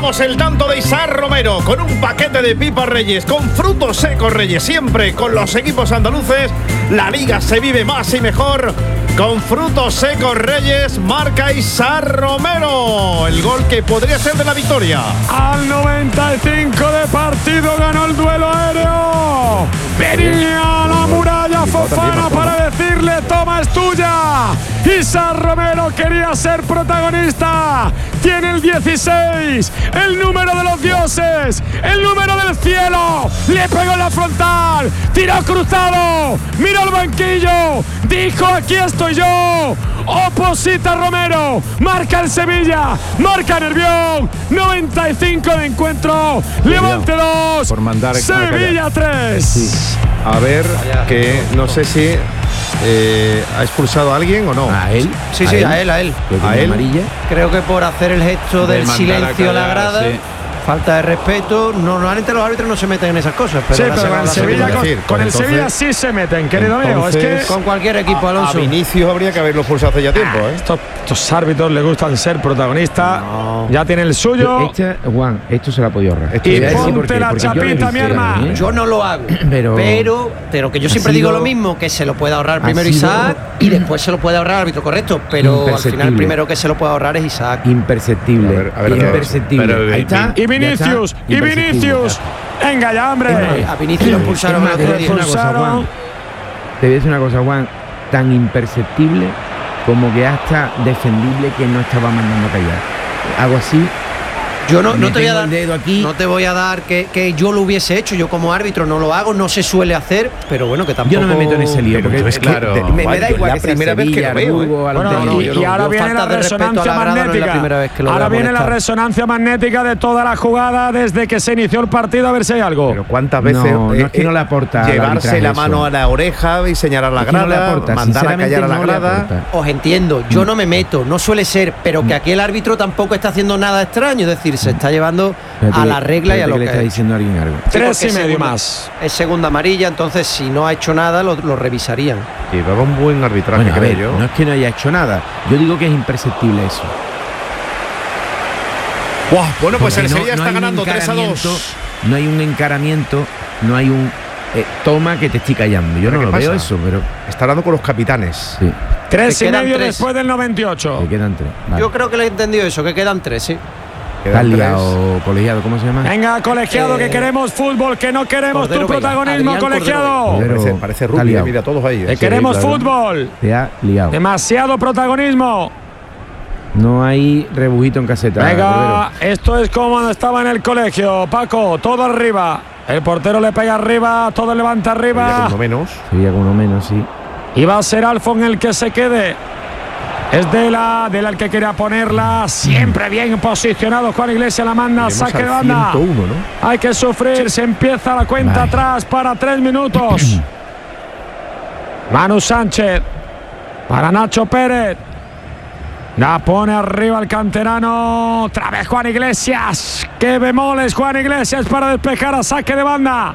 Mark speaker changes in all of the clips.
Speaker 1: Celebramos el tanto de Isaac Romero con un paquete de pipas Reyes, con frutos secos Reyes, siempre con los equipos andaluces. La liga se vive más y mejor con frutos secos Reyes. Marca Isaac Romero, el gol que podría ser de la victoria.
Speaker 2: Al 95 de partido ganó el duelo aéreo. Venía a la muralla Fofana para decirle: toma, es tuya. Isaac Romero quería ser protagonista. Tiene el 16, el número de los dioses, el número del cielo. Le pegó en la frontal, tiró cruzado, miró el banquillo, dijo: aquí estoy yo. Oposita Romero, marca el Sevilla, marca Nervión. 95 de encuentro, Levante 2, Sevilla 3.
Speaker 3: Sí. A ver, que no sé si ha expulsado a alguien o no.
Speaker 4: ¿A él?
Speaker 5: Sí, a él.
Speaker 3: ¿A él?
Speaker 4: Amarilla.
Speaker 5: Creo que por hacer el gesto del silencio a la grada, sí. Falta de respeto. Normalmente los árbitros no se meten en esas cosas. Pero
Speaker 2: sí, pero con el Sevilla, con el Sevilla sí se meten, querido mío. Es que
Speaker 5: con cualquier equipo, Alonso.
Speaker 3: A Vinicius habría que haberlo expulsado hace ya tiempo.
Speaker 2: Estos árbitros les gustan ser protagonistas. No. Ya tiene el suyo.
Speaker 4: Juan, esto se la ha podido ahorrar.
Speaker 2: Y ponte la chapita, mi hermano.
Speaker 5: Yo no lo hago. Pero que yo siempre digo lo mismo, que se lo puede ahorrar primero Isaac y después se lo puede ahorrar el árbitro correcto. Pero al final el primero que se lo puede ahorrar es Isaac.
Speaker 4: Imperceptible.
Speaker 3: A ver,
Speaker 4: imperceptible. Ahí está.
Speaker 2: Y Vinicius. Venga ya, hombre.
Speaker 5: A Vinicius lo expulsaron.
Speaker 4: Te voy a decir una cosa, Juan. Tan imperceptible como que hasta defendible que no estaba mandando a callar. Algo así.
Speaker 5: Yo no te voy a dar dedo aquí. No te voy a dar que yo lo hubiese hecho. Yo como árbitro no lo hago, no se suele hacer, pero bueno, que tampoco.
Speaker 4: Yo no me meto en ese lío, porque
Speaker 3: es claro.
Speaker 4: Me da igual la primera vez que lo veo.
Speaker 2: Y ahora viene la resonancia magnética. Ahora viene la resonancia magnética de toda la jugada desde que se inició el partido, a ver si hay algo.
Speaker 3: Pero cuántas veces
Speaker 4: no es que no le aporta
Speaker 3: llevarse la mano a la oreja y señalar la grada, mandar a callar a la grada.
Speaker 5: Os entiendo, yo no me meto, no suele ser, pero que aquí el árbitro tampoco está haciendo nada extraño, es decir, se está llevando a la regla y a lo que
Speaker 4: le está diciendo alguien algo.
Speaker 2: 3,5 más.
Speaker 5: Es segunda amarilla, entonces si no ha hecho nada lo revisarían.
Speaker 3: Llevaba un buen arbitraje,
Speaker 4: bueno, creo yo. No es que no haya hecho nada, yo digo que es imperceptible eso.
Speaker 1: Wow, bueno, pues el Sevilla está ganando 3-2.
Speaker 4: No hay un encaramiento, no hay un toma que te estoy callando. Yo no lo veo eso, pero
Speaker 3: está hablando con los capitanes.
Speaker 4: Sí.
Speaker 2: 3,5 después del 98.
Speaker 4: Que quedan 3.
Speaker 5: Vale. Yo creo que le he entendido eso, que quedan 3, sí.
Speaker 4: Estás liado, colegiado, ¿cómo se llama?
Speaker 2: Venga, colegiado, que queremos fútbol, que no queremos tu protagonismo, Adrián, colegiado.
Speaker 3: Parece rugby, mira, todos ahí.
Speaker 2: Que queremos fútbol.
Speaker 4: Te ha liado.
Speaker 2: Demasiado protagonismo.
Speaker 4: No hay rebujito en caseta.
Speaker 2: Venga, esto es como estaba en el colegio. Paco, todo arriba. El portero le pega arriba, todo levanta arriba.
Speaker 4: Sería con uno menos, sí.
Speaker 2: Y va a ser Alfon el que se quede. Es de la el que quería ponerla. Siempre bien posicionado. Juan Iglesias la manda. Saque de banda.
Speaker 3: 101, ¿no?
Speaker 2: Hay que sufrir. Se empieza la cuenta atrás para 3 minutos. Manu Sánchez. Para Nacho Pérez. La pone arriba el canterano. Otra vez Juan Iglesias. Qué bemoles Juan Iglesias para despejar a saque de banda.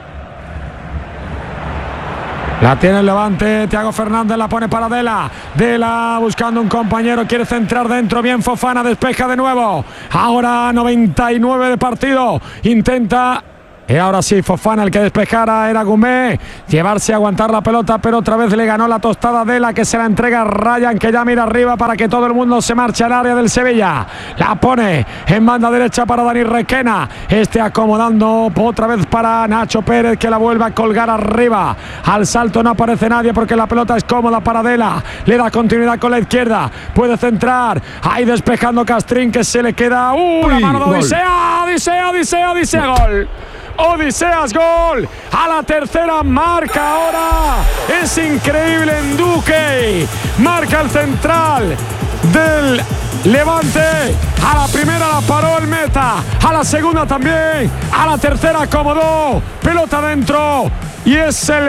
Speaker 2: La tiene el Levante, Thiago Fernández la pone para Dela buscando un compañero, quiere centrar dentro, bien Fofana, despeja de nuevo. Ahora 99 de partido, intenta. Y ahora sí, Fofana, el que despejara era Gumé. Llevarse a aguantar la pelota, pero otra vez le ganó la tostada Dela, que se la entrega a Ryan, que ya mira arriba para que todo el mundo se marche al área del Sevilla. La pone en banda derecha para Dani Requena. Acomodando otra vez para Nacho Pérez, que la vuelve a colgar arriba. Al salto no aparece nadie porque la pelota es cómoda para Dela. Le da continuidad con la izquierda. Puede centrar. Ahí despejando Castrín, que se le queda. La mano de Odisea, gol. Odiseas, gol a la tercera, marca ahora, es increíble en Duque, marca el central del Levante, a la primera la paró el meta, a la segunda también, a la tercera acomodó, pelota dentro y es el